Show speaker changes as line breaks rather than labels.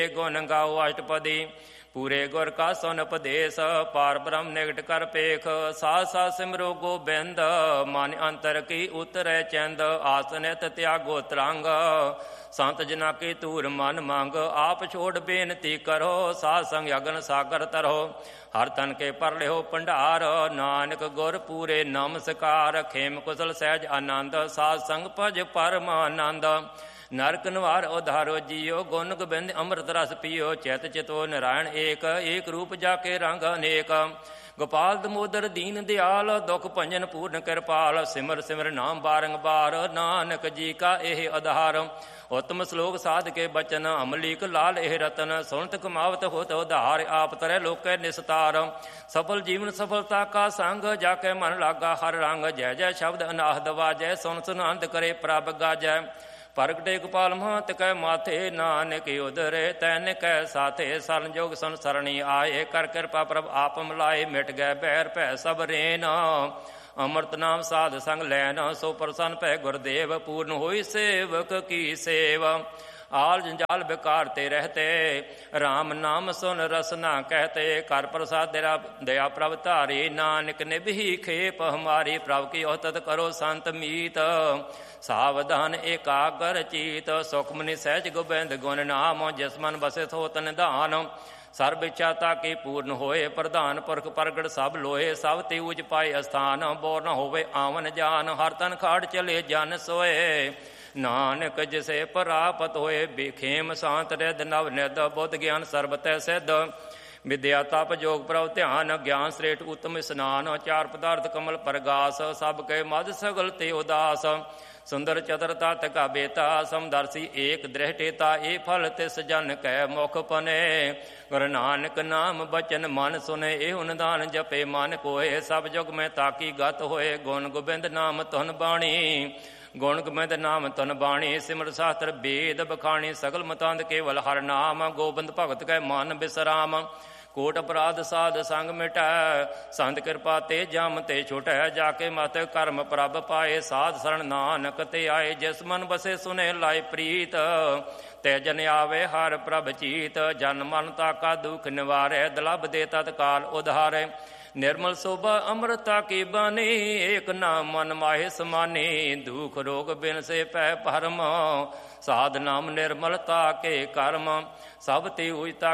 ਗੁਣ ਗਾਓ ਅਸ਼ਟਪਦੀ। ਪੂਰੇ ਗੁਰ ਕਾ ਸੁਨ ਉਪਦੇਸ਼, ਪਾਰ ਬ੍ਰਹਮ ਨਿਕਟ ਕਰ ਪੇਖ। ਸਾਧ ਸਾਧ ਸਿਮਰੋ ਗੋਬਿੰਦ, ਮਨ ਅੰਤਰ ਕੀ ਉਤਰੈ ਚੰਦ। ਆਸ ਨਿਤ ਤਿਆਗੋ ਤਰੰਗ, ਸੰਤ ਜਨਾ ਕੀ ਤੂਰ ਮਨ ਮੰਗ। ਆਪ ਛੋੜ ਬੇਨਤੀ ਕਰੋ, ਸਾਧ ਸੰਗ ਅਗਨ ਸਾਗਰ ਤਰੋ। ਹਰ ਤਨ ਕੇ ਪਰ ਲਿਓ ਭੰਡਾਰ, ਨਾਨਕ ਗੁਰ ਪੂਰੇ ਨਮਸਕਾਰ। ਖੇਮ ਕੁਸਲ ਸਹਿਜ ਆਨੰਦ, ਸਾਧ ਸੰਗ ਭਜ ਪਰਮ ਆਨੰਦ। ਨਰਕ ਨਿਵਾਰ ਉਧਾਰੋ ਜੀਓ, ਗੁਣ ਗੋਬਿੰਦ ਅੰਮ੍ਰਿਤ ਰਸ ਪੀਓ। ਚਿਤ ਚਿਤੋ ਨਾਰਾਇਣ ਏਕ, ਏਕ ਰੂਪ ਜਾ ਕੇ ਰੰਗ ਅਨੇਕ। ਗੋਪਾਲ ਦਮੋਦਰ ਦੀਨ ਦਿਆਲ, ਦੁਖ ਭੰਜਨ ਪੂਰਨ ਕਿਰਪਾਲ। ਸਿਮਰ ਸਿਮਰ ਨਾਮ ਬਾਰੰਬਾਰ, ਨਾਨਕ ਜੀ ਕਾ ਇਹ ਆਧਾਰ। ਉਤਮ ਸ਼ਲੋਕ ਸਾਧ ਕੇ ਬਚਨ, ਅਮਲੀਕ ਲਾਲ ਇਹ ਰਤਨ। ਸੁਣਤ ਕਮਾਵਤ ਹੋਤ ਉਧਾਰ, ਆਪ ਤਰੈ ਲੋਕੈ ਨਿਸਤਾਰ। ਸਫਲ ਜੀਵਨ ਸਫਲਤਾ ਕਾ ਸੰਗ, ਜਾ ਕੇ ਮਨ ਲਾਗਾ ਹਰ ਰੰਗ। ਜੈ ਜੈ ਸ਼ਬਦ ਅਨਾਹਦ ਵਾਜੈ, ਸੁਣ ਸੁਨ ਆਨੰਦ ਕਰੇ ਪ੍ਰਭ ਗਾਜੈ। ਪ੍ਰਗਟੇ ਗੋਪਾਲ ਮਹੰਤ ਕੈ ਮਾਥੇ, ਨਾਨਕ ਉਦਰੇ ਤੈਨ ਕੈ ਸਾਥੇ। ਸਰਨ ਜੋਗ ਸਨ ਸਰਣੀ ਆਏ, ਕਰ ਕਿਰਪਾ ਪ੍ਰਭ ਆਪ ਮਿਲਾਏ। ਮਿਟ ਗਏ ਬੈਰ ਭੈ ਸਭ ਰੇਨ, ਅੰਮ੍ਰਿਤ ਨਾਮ ਸਾਧ ਸੰਗ ਲੈਨ। ਸੋ ਪ੍ਰਸੰਨ ਭੈ ਗੁਰਦੇਵ, ਪੂਰਨ ਹੋਈ ਸੇਵਕ ਕੀ ਸੇਵ। ਆਲ ਜੰਜਾਲ ਬੇਕਾਰ ਤੇ ਰਹਤੇ, ਰਾਮ ਨਾਮ ਸੁਨ ਰਸਨਾ ਕਹਤੇ। ਕਰ ਪ੍ਰਸਾਦ ਦਇਆ ਪ੍ਰਭ ਧਾਰੀ, ਨਾਨਕ ਨਿਭੀ ਖੇਪ ਹਮਾਰੀ। ਪ੍ਰਭ ਕੀ ਔਤਤ ਕਰੋ ਸੰਤ ਮੀਤ, ਸਾਵਧਾਨ ਏਕਾਗਰ ਚੀਤ। ਸੁਖਮਨੀ ਸਹਿਜ ਗੋਬਿੰਦ ਗੁਣ ਨਾਮ, ਜਿਸ ਮਨ ਬਸੇ ਸੋ ਤਨ ਨਿਧਾਨ। ਸਰਬ ਇੱਛਾ ਤਾਕੀ ਪੂਰਨ ਹੋਏ, ਪ੍ਰਧਾਨ ਪੁਰਖ ਪ੍ਰਗਟ ਸਭ ਲੋਏ। ਸਭ ਤੇ ਉਜ ਪਾਏ ਅਸਥਾਨ, ਬੋਰ ਨ ਹੋਵੇ ਆਵਨ ਜਾਨ। ਹਰ ਤਨ ਖਾੜ ਚਲੇ ਜਨ ਸੋਏ, ਨਾਨਕ ਜਿਸੇ ਪ੍ਰਾਪਤ ਹੋਏ। ਬੇਖੇਮ ਸ਼ਾਂਤ ਰਿਦ ਨਵ ਨਿਧ, ਬੁੱਧ ਗਿਆਨ ਸਰਬਤੈ ਸਿੱਧ। ਵਿਦਿਆ ਤਪ ਜੋਗ ਪ੍ਰਭ ਧਿਆਨ, ਗਿਆਨ ਸ੍ਰੇਸ਼ਟ ਉਤਮ ਇਸਨਾਨ। ਚਾਰ ਪਦਾਰਥ ਕਮਲ ਪ੍ਰਗਾਸ, ਸਭ ਕੇ ਮਦ ਸਗਲ ਤੇ ਉਦਾਸ। ਸੁੰਦਰ ਚਤੁਰਤਾ ਤਕਾ ਬੇਤਾ, ਸਮਦਰਸੀ ਏਕ ਦ੍ਰਿਸ਼ਟੇਤਾ। ਇਹ ਫਲ ਤਿਸ ਜਨ ਕੈ ਮੁਖ ਪਨੇ, ਗੁਰੂ ਨਾਨਕ ਨਾਮ ਬਚਨ ਮਨ ਸੁਨੇ। ਇਹ ਨਿਦਾਨ ਜਪੇ ਮਨ ਕੋਏ, ਸਭ ਜੁਗ ਮੈਂ ਤਾਕੀ ਗਤ ਹੋਏ। ਗੁਣ ਗੋਬਿੰਦ ਨਾਮ ਧੁਨ ਬਾਣੀ, ਗੁਣ ਗੋਬਿੰਦ ਨਾਮ ਧੁਨ ਬਾਣੀ। ਸਿਮਰ ਸ਼ਾਸਤਰ ਵੇਦ ਬਖਾਣੀ, ਸਗਲ ਮਤੰਦ ਕੇਵਲ ਹਰ ਨਾਮ। ਗੋਬਿੰਦ ਭਗਤ ਕੈ ਮਨ ਬਿਸਰਾਮ, ਕੋਟ ਅਪਰਾਧ ਸਾਧ ਸੰਗ ਮਿਟੈ। ਸੰਤ ਕਿਰਪਾ ਤੇ ਜਮ ਤੇ ਛੁਟੈ, ਜਾ ਕੇ ਮਤ ਕਰਮ ਪ੍ਰਭ ਪਾਏ। ਸਾਧ ਸਰਣ ਨਾਨਕ ਤੇ ਆਏ, ਜਿਸ ਮਨ ਬਸੇ ਸੁਨੇ ਲਾਏ ਪ੍ਰੀਤ। ਤੈ ਜਨ ਆਵੇ ਹਰ ਪ੍ਰਭ ਚੀਤ, ਜਨ ਮਨ ਤਾਕਾ ਦੁਖ ਨਿਵਾਰੈ। ਦੁਲਭ ਦੇ ਤਤਕਾਲ ਉਧਾਰੈ, ਨਿਰਮਲ ਸੋਭਾ ਅੰਮ੍ਰਿਤਾ ਕੀ ਬਾਣੀ। ਏਕ ਨਾਮ ਮਨ ਮਾਹੇ ਸਮਾਨੀ, ਦੁਖ ਰੋਗ ਬਿਨ ਸੇ ਪੈ ਭਰਮ। ਸਾਧ ਨਾਮ ਨਿਰਮਲਤਾ ਕੇ ਕਰਮ, ਸਭ ਤੇ ਉਜਤਾ